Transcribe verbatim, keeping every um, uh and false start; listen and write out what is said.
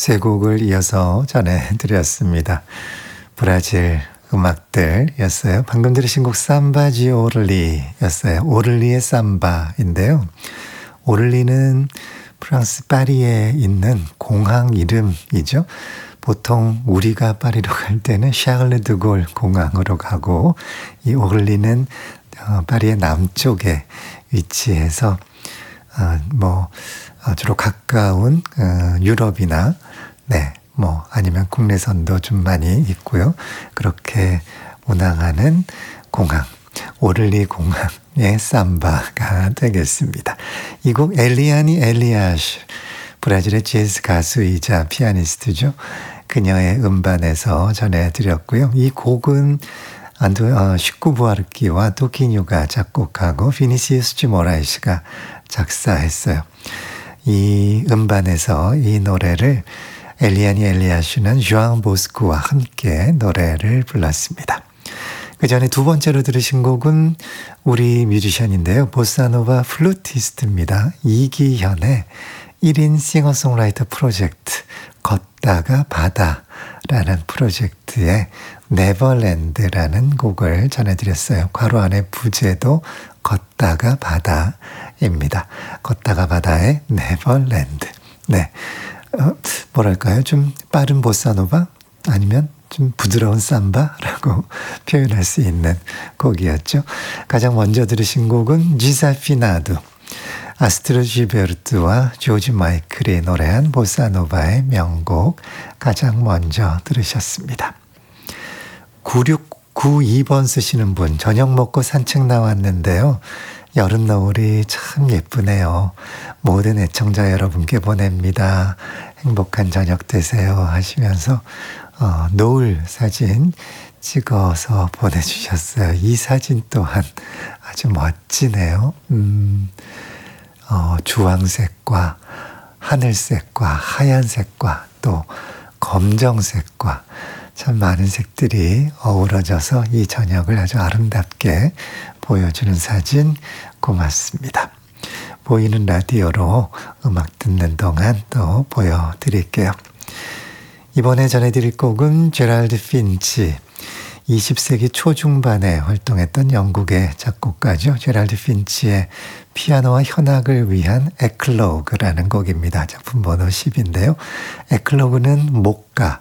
세 곡을 이어서 전해드렸습니다. 브라질 음악들이었어요. 방금 들으신 곡 삼바지 오를리였어요. 오를리의 삼바인데요. 오를리는 프랑스 파리에 있는 공항 이름이죠. 보통 우리가 파리로 갈 때는 샤를르 드골 공항으로 가고 이 오를리는 파리의 남쪽에 위치해서 어, 뭐 어, 주로 가까운 어, 유럽이나 네, 뭐 아니면 국내선도 좀 많이 있고요. 그렇게 운항하는 공항, 오를리 공항의 삼바가 되겠습니다. 이 곡 엘리아니 엘리아슈, 브라질의 재즈 가수이자 피아니스트죠. 그녀의 음반에서 전해드렸고요. 이 곡은 안도 어, 시쿠 부아르키와 도키뉴가 작곡하고 비니시우스 지 모라이스가 작사했어요. 이 음반에서 이 노래를 엘리아니 엘리아슈는 주앙 보스코와 함께 노래를 불렀습니다. 그 전에 두 번째로 들으신 곡은 우리 뮤지션인데요. 보사노바 플루티스트입니다. 이기현의 일 인 싱어송라이터 프로젝트 걷다가 바다라는 프로젝트의 네버랜드라는 곡을 전해드렸어요. 괄호 안에 부제도 걷다가 바다입니다. 걷다가 바다의 네버랜드. 네, 어, 뭐랄까요? 좀 빠른 보사노바 아니면 좀 부드러운 삼바라고 표현할 수 있는 곡이었죠. 가장 먼저 들으신 곡은 지사피나두, 아스트로 지베르트와 조지 마이클이 노래한 보사노바의 명곡 가장 먼저 들으셨습니다. 구육구이 번 쓰시는 분, 저녁 먹고 산책 나왔는데요. 여름 노을이 참 예쁘네요. 모든 애청자 여러분께 보냅니다. 행복한 저녁 되세요 하시면서 어, 노을 사진 찍어서 보내주셨어요. 이 사진 또한 아주 멋지네요. 음, 어, 주황색과 하늘색과 하얀색과 또 검정색과 참 많은 색들이 어우러져서 이 저녁을 아주 아름답게 보여주는 사진 고맙습니다. 보이는 라디오로 음악 듣는 동안 또 보여드릴게요. 이번에 전해드릴 곡은 제랄드 핀치, 이십 세기 초중반에 활동했던 영국의 작곡가죠. 제랄드 핀치의 피아노와 현악을 위한 에클로그라는 곡입니다. 작품 번호 십인데요. 에클로그는 목가,